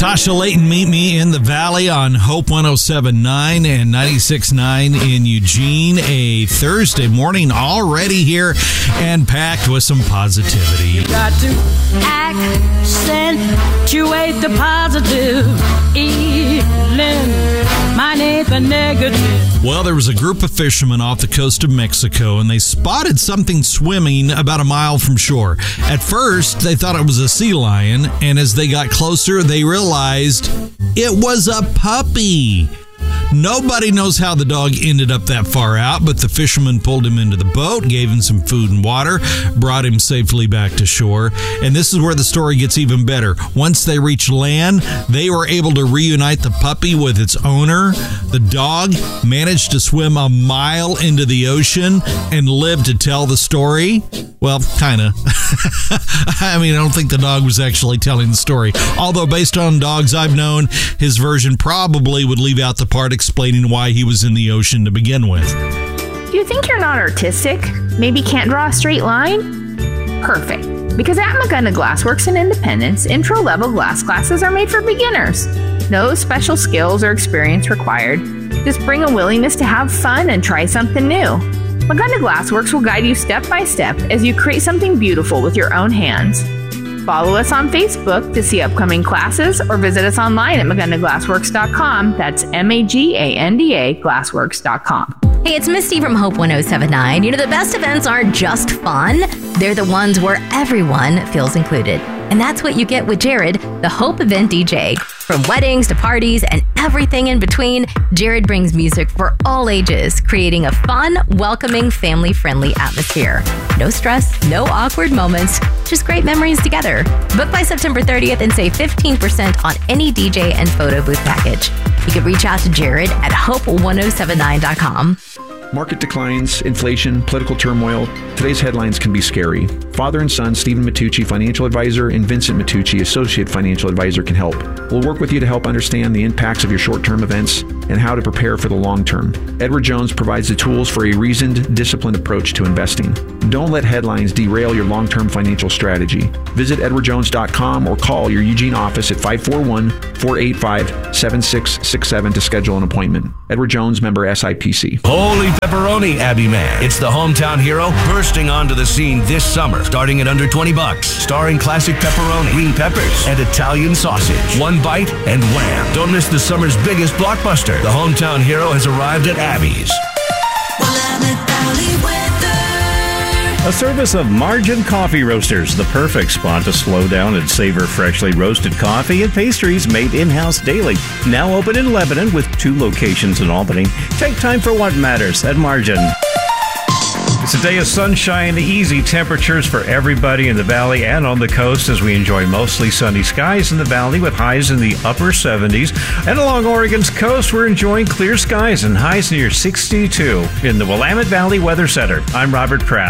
Tasha Layton, meet me in the Valley on Hope 107.9 and 96.9 in Eugene. A Thursday morning already here and packed with some positivity. You got to accentuate the positive, eliminate the negative. Well, there was a group of fishermen off the coast of Mexico, and they spotted something swimming about a mile from shore. At first, they thought it was a sea lion, and as they got closer, they realized it was a puppy. Nobody knows how the dog ended up that far out, but the fishermen pulled him into the boat, gave him some food and water, brought him safely back to shore. And this is where the story gets even better. Once they reached land, they were able to reunite the puppy with its owner. The dog managed to swim a mile into the ocean and lived to tell the story. Well, kind of. I mean, I don't think the dog was actually telling the story. Although, based on dogs I've known, his version probably would leave out the part explaining why he was in the ocean to begin with. Do you think you're not artistic? Maybe can't draw a straight line? Perfect. Because at Magunda Glassworks in Independence, intro-level glass classes are made for beginners. No special skills or experience required. Just bring a willingness to have fun and try something new. Magunda Glassworks will guide you step by step as you create something beautiful with your own hands. Follow us on Facebook to see upcoming classes or visit us online at magundaglassworks.com. That's MAGANDA glassworks.com. Hey, it's Misty from Hope 107.9. You know, the best events aren't just fun. They're the ones where everyone feels included. And that's what you get with Jared, the Hope event DJ. From weddings to parties and everything in between, Jared brings music for all ages, creating a fun, welcoming, family-friendly atmosphere. No stress, no awkward moments, just great memories together. Book by September 30th and save 15% on any DJ and photo booth package. You can reach out to Jared at hope1079.com. Market declines, inflation, political turmoil. Today's headlines can be scary. Father and son, Stephen Matucci, financial advisor, and Vincent Matucci, associate financial advisor, can help. We'll work with you to help understand the impacts of your short-term events and how to prepare for the long term. Edward Jones provides the tools for a reasoned, disciplined approach to investing. Don't let headlines derail your long-term financial strategy. Visit edwardjones.com or call your Eugene office at 541-485-7667 to schedule an appointment. Edward Jones, member SIPC. Holy pepperoni, Abbey Man. It's the hometown hero bursting onto the scene this summer, starting at under $20. Starring classic pepperoni, green peppers, and Italian sausage. One bite and wham. Don't miss the summer's biggest blockbuster. The hometown hero has arrived at Abbey's. A service of Margin Coffee Roasters, the perfect spot to slow down and savor freshly roasted coffee and pastries made in-house daily. Now open in Lebanon with 2 locations in Albany. Take time for what matters at Margin. It's a day of sunshine, easy temperatures for everybody in the valley and on the coast as we enjoy mostly sunny skies in the valley with highs in the upper 70s. And along Oregon's coast, we're enjoying clear skies and highs near 62. In the Willamette Valley Weather Center, I'm Robert Kraft.